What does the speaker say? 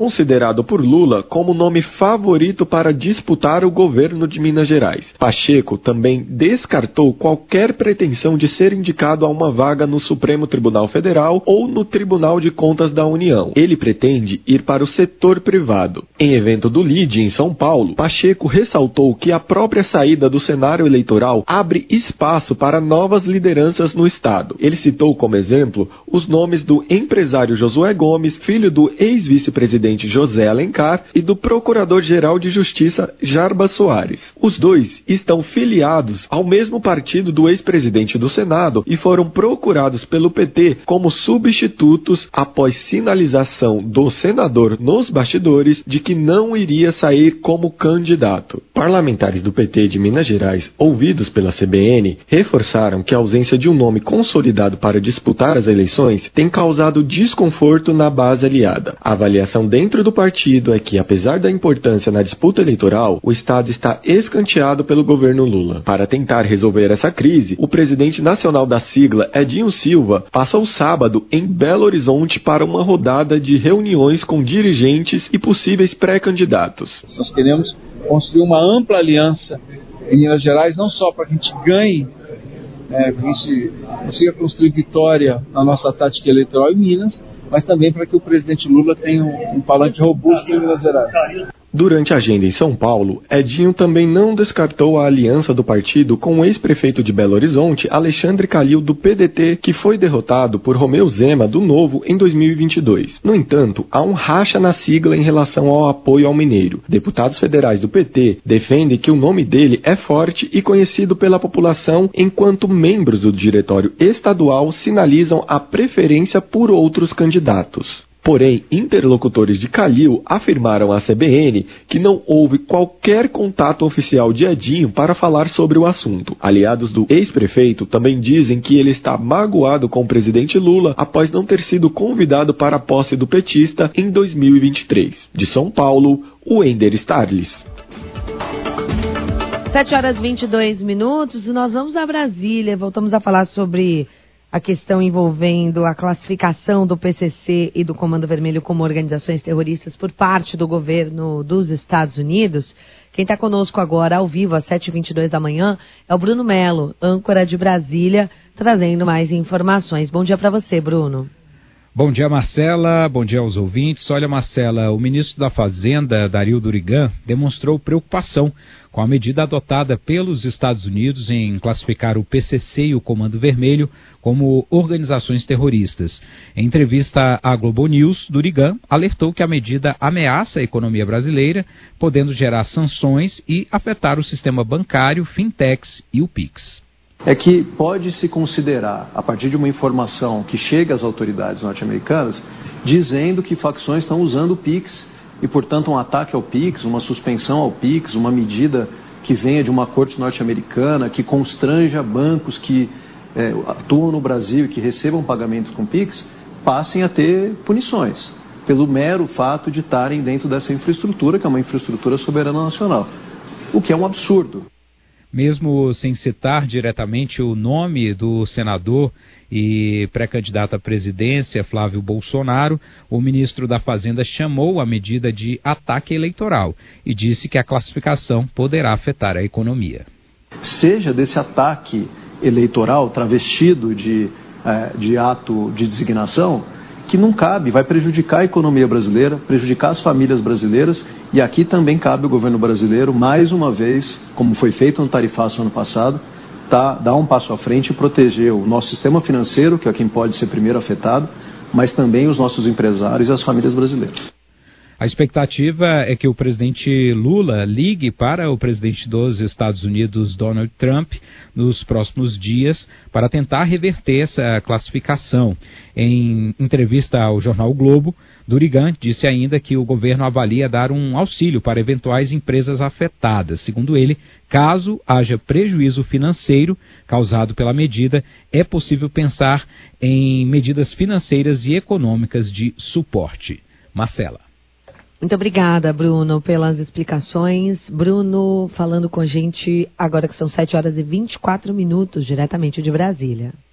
considerado por Lula como o nome favorito para disputar o governo de Minas Gerais. Pacheco também descartou qualquer pretensão de ser indicado a uma vaga no Supremo Tribunal Federal ou no Tribunal de Contas da União. Ele pretende ir para o setor privado. Em evento do LIDE em São Paulo, Pacheco ressaltou que a própria saída do cenário eleitoral abre espaço para novas lideranças no Estado. Ele citou como exemplo os nomes do empresário Josué Gomes, filho do ex-vice-presidente José Alencar, e do Procurador-Geral de Justiça Jarbas Soares. Os dois estão filiados ao mesmo partido do ex-presidente do Senado e foram procurados pelo PT como substitutos após sinalização do senador nos bastidores de que não iria sair como candidato. Parlamentares do PT de Minas Gerais, ouvidos pela CBN, reforçaram que a ausência de um nome consolidado para disputar as eleições tem causado desconforto na base aliada. A avaliação dentro do partido é que, apesar da importância na disputa eleitoral, o Estado está escanteado pelo governo Lula. Para tentar resolver essa crise, o presidente nacional da sigla, Edinho Silva, passou o sábado em Belo Horizonte para uma rodada de reuniões com dirigentes e possíveis pré-candidatos. Nós queremos construir uma ampla aliança em Minas Gerais, não só para que a gente ganhe, para que a gente consiga construir vitória na nossa tática eleitoral em Minas, mas também para que o presidente Lula tenha um palanque robusto em Minas Gerais. Durante a agenda em São Paulo, Edinho também não descartou a aliança do partido com o ex-prefeito de Belo Horizonte, Alexandre Calil, do PDT, que foi derrotado por Romeu Zema, do Novo, em 2022. No entanto, há um racha na sigla em relação ao apoio ao mineiro. Deputados federais do PT defendem que o nome dele é forte e conhecido pela população, enquanto membros do diretório estadual sinalizam a preferência por outros candidatos. Porém, interlocutores de Calil afirmaram à CBN que não houve qualquer contato oficial de Edinho para falar sobre o assunto. Aliados do ex-prefeito também dizem que ele está magoado com o presidente Lula após não ter sido convidado para a posse do petista em 2023. De São Paulo, Wender Starles. 7h22, nós vamos a Brasília, voltamos a falar sobre a questão envolvendo a classificação do PCC e do Comando Vermelho como organizações terroristas por parte do governo dos Estados Unidos. Quem está conosco agora, ao vivo, às 7h22 da manhã, é o Bruno Melo, âncora de Brasília, trazendo mais informações. Bom dia para você, Bruno. Bom dia, Marcela. Bom dia aos ouvintes. Olha, Marcela, o ministro da Fazenda, Dario Durigan, demonstrou preocupação com a medida adotada pelos Estados Unidos em classificar o PCC e o Comando Vermelho como organizações terroristas. Em entrevista à Globo News, Durigan alertou que a medida ameaça a economia brasileira, podendo gerar sanções e afetar o sistema bancário, fintechs e o PIX. É que pode-se considerar, a partir de uma informação que chega às autoridades norte-americanas, dizendo que facções estão usando o PIX e, portanto, um ataque ao PIX, uma suspensão ao PIX, uma medida que venha de uma corte norte-americana, que constranja bancos que atuam no Brasil e que recebam pagamentos com PIX, passem a ter punições, pelo mero fato de estarem dentro dessa infraestrutura, que é uma infraestrutura soberana nacional, o que é um absurdo. Mesmo sem citar diretamente o nome do senador e pré-candidato à presidência, Flávio Bolsonaro, o ministro da Fazenda chamou a medida de ataque eleitoral e disse que a classificação poderá afetar a economia. Seja desse ataque eleitoral travestido de ato de designação, que não cabe, vai prejudicar a economia brasileira, prejudicar as famílias brasileiras, e aqui também cabe o governo brasileiro, mais uma vez, como foi feito no tarifaço ano passado, dar um passo à frente e proteger o nosso sistema financeiro, que é quem pode ser primeiro afetado, mas também os nossos empresários e as famílias brasileiras. A expectativa é que o presidente Lula ligue para o presidente dos Estados Unidos, Donald Trump, nos próximos dias para tentar reverter essa classificação. Em entrevista ao jornal o Globo, Durigan disse ainda que o governo avalia dar um auxílio para eventuais empresas afetadas. Segundo ele, caso haja prejuízo financeiro causado pela medida, é possível pensar em medidas financeiras e econômicas de suporte. Marcela. Muito obrigada, Bruno, pelas explicações. Bruno falando com a gente agora que são 7h24, diretamente de Brasília.